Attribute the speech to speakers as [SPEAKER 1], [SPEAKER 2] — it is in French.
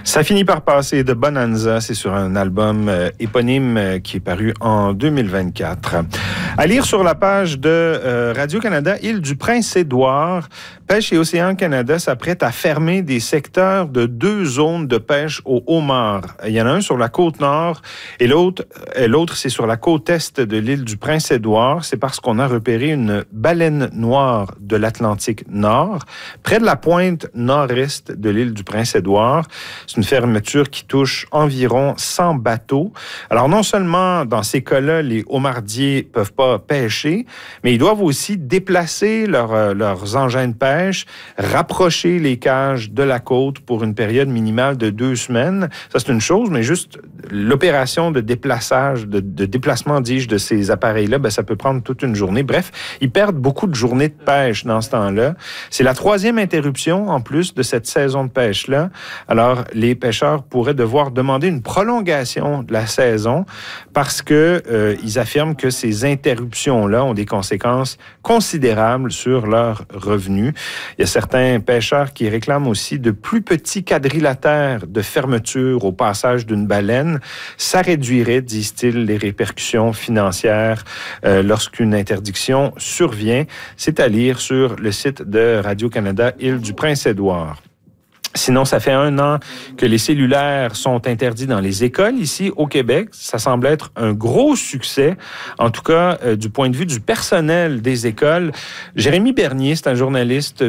[SPEAKER 1] Ça finit par passer de Bonanza, c'est sur un album éponyme qui est paru en 2024. À lire sur la page de Radio-Canada, Île du Prince-Édouard, Pêche et Océan Canada s'apprête à fermer des secteurs de 2 zones de pêche au homard. Il y en a un sur la côte nord et l'autre c'est sur la côte est de l'île du Prince-Édouard. C'est parce qu'on a repéré une baleine noire de l'Atlantique Nord, près de la pointe nord-est de l'île du Prince-Édouard. C'est une fermeture qui touche environ 100 bateaux. Alors, non seulement dans ces cas-là, les homardiers peuvent pas pêcher, mais ils doivent aussi déplacer leurs engins de pêche, rapprocher les cages de la côte pour une période minimale de 2 semaines. Ça, c'est une chose, mais juste l'opération de déplaçage, de déplacement, dis-je, de ces appareils-là, ça peut prendre toute une journée. Bref, ils perdent beaucoup de journées de pêche dans ce temps-là. C'est la 3e interruption, en plus, de cette saison de pêche-là. Alors, les pêcheurs pourraient devoir demander une prolongation de la saison parce que ils affirment que ces interruptions-là ont des conséquences considérables sur leurs revenus. Il y a certains pêcheurs qui réclament aussi de plus petits quadrilatères de fermeture au passage d'une baleine. Ça réduirait, disent-ils, les répercussions financières lorsqu'une interdiction survient. C'est à lire sur le site de Radio-Canada, Île du Prince-Édouard. Sinon, ça fait 1 an que les cellulaires sont interdits dans les écoles ici au Québec. Ça semble être un gros succès, en tout cas du point de vue du personnel des écoles. Jérémy Bernier, c'est un journaliste